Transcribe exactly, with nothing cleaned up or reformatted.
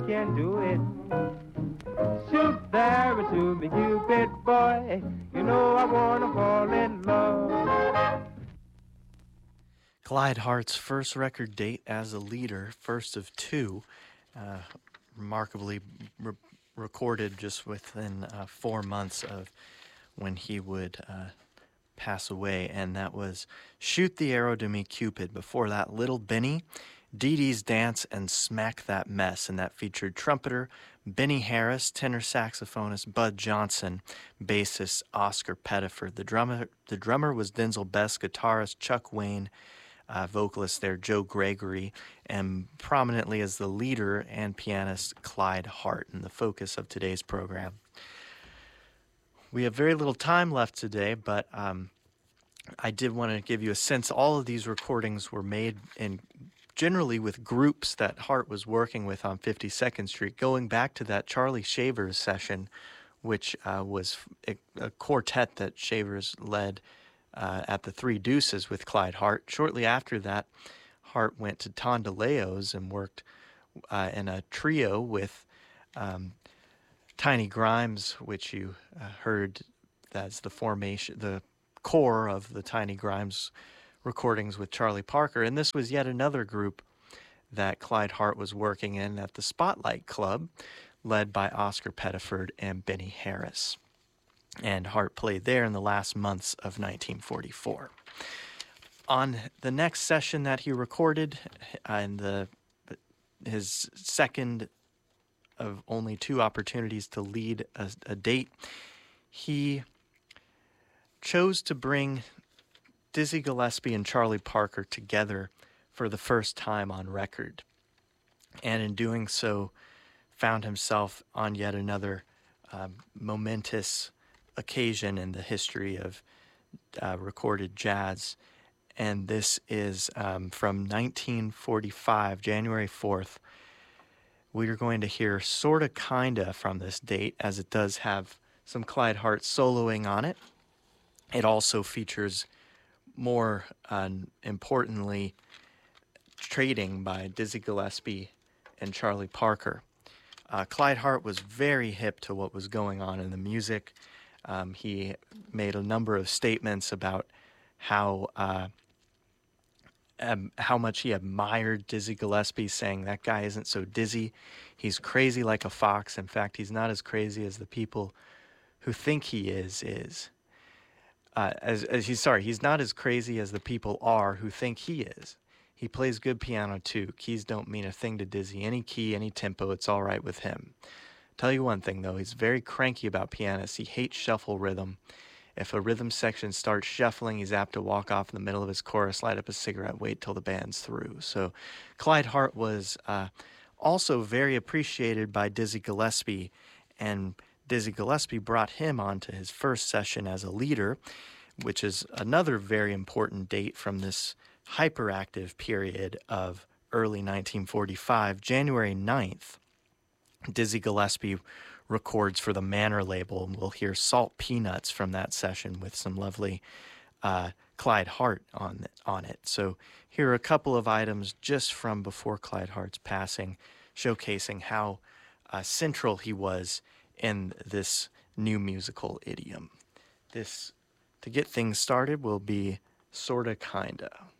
can do it. Shoot there and shoot me, Cupid boy. You know I wanna fall in love. Clyde Hart's first record date as a leader, first of two, uh, remarkably re- recorded just within uh, four months of when he would uh, pass away, and that was Shoot the Arrow to Me, Cupid. Before that, Little Benny, Dee Dee's Dance, and Smack That Mess, and that featured trumpeter Benny Harris, tenor saxophonist Bud Johnson, bassist Oscar Pettiford. The drummer, the drummer was Denzel Best, guitarist Chuck Wayne, uh, vocalist there Joe Gregory, and prominently as the leader and pianist Clyde Hart, and the focus of today's program. We have very little time left today, but um, I did want to give you a sense. All of these recordings were made in generally with groups that Hart was working with on fifty-second Street, going back to that Charlie Shavers session, which uh, was a, a quartet that Shavers led uh, at the Three Deuces with Clyde Hart. Shortly after that, Hart went to Tondaleo's and worked uh, in a trio with um, Tiny Grimes, which you uh, heard as the formation, the core of the Tiny Grimes recordings with Charlie Parker. And this was yet another group that Clyde Hart was working in at the Spotlight Club, led by Oscar Pettiford and Benny Harris. And Hart played there in the last months of nineteen forty-four. On the next session that he recorded, uh, in the his second of only two opportunities to lead a, a date, he chose to bring Dizzy Gillespie and Charlie Parker together for the first time on record, and in doing so found himself on yet another um, momentous occasion in the history of uh, recorded jazz. And this is um, from nineteen forty-five, January fourth. We are going to hear Sorta Kinda from this date, as it does have some Clyde Hart soloing on it. It also features, more uh, importantly, trading by Dizzy Gillespie and Charlie Parker. Uh, Clyde Hart was very hip to what was going on in the music. Um, he made a number of statements about how uh, um, how much he admired Dizzy Gillespie, saying that guy isn't so dizzy. He's crazy like a fox. In fact, he's not as crazy as the people who think he is is. Uh, as, as he's sorry, he's not as crazy as the people are who think he is. He plays good piano too. Keys don't mean a thing to Dizzy. Any key, any tempo, it's all right with him. Tell you one thing though, he's very cranky about pianists. He hates shuffle rhythm. If a rhythm section starts shuffling, he's apt to walk off in the middle of his chorus, light up a cigarette, wait till the band's through. So Clyde Hart was uh, also very appreciated by Dizzy Gillespie, and Dizzy Gillespie brought him on to his first session as a leader, which is another very important date from this hyperactive period of early nineteen forty-five. January ninth, Dizzy Gillespie records for the Manor label, and we'll hear Salt Peanuts from that session with some lovely uh, Clyde Hart on, on it. So here are a couple of items just from before Clyde Hart's passing, showcasing how uh, central he was in this new musical idiom. This, to get things started, will be Sorta Kinda.